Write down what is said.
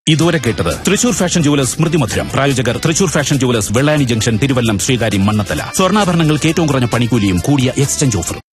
ഇതുവരെ കേട്ടത് Thrissur fashion jewellers സ്മൃതി മധുരം. പ്രായോജകർ Thrissur fashion jewellers, Vellani junction, Thiruvallam, Sreekaryam, Mannathala. സ്വർണ്ണാഭരണങ്ങൾക്ക് ഏറ്റവും കുറഞ്ഞ പണിക്കൂലിയും കൂടിയ എക്സ്ചേഞ്ച് ഓഫറും.